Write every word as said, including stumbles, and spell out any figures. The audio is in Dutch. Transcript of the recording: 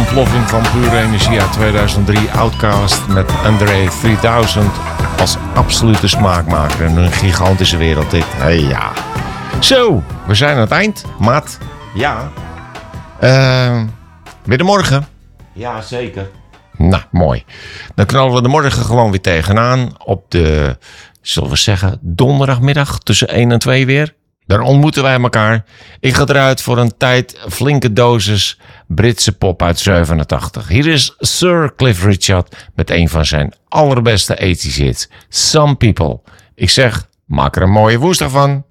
ontploffing van pure energie uit tweeduizend drie. Outkast met Andre drieduizend als absolute smaakmaker in een gigantische wereld dit. Hey, ja. Zo, we zijn aan het eind. Maat. Ja. Uh, weer de morgen. Ja, zeker. Nou, mooi. Dan knallen we de morgen gewoon weer tegenaan op de, zullen we zeggen, donderdagmiddag tussen één en twee weer. Daar ontmoeten wij elkaar. Ik ga eruit voor een tijd flinke dosis Britse pop uit zevenentachtig. Hier is Sir Cliff Richard met een van zijn allerbeste eighties hits. Some People. Ik zeg, maak er een mooie woensdag van.